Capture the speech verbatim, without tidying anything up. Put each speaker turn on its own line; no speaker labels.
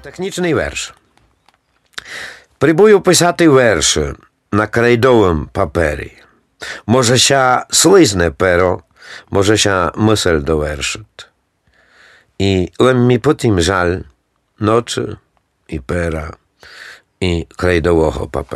Технічний верш. Прибую писати верші на крейдовому папері. Може ся слизне перо, може ся мисль довершить. І лем мі потім жаль ночі і пера, і крейдового паперу.